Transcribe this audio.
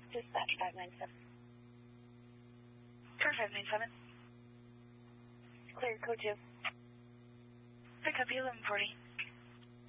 Dispatch 597. Car 597. Clear, code 2. Pick up 1140.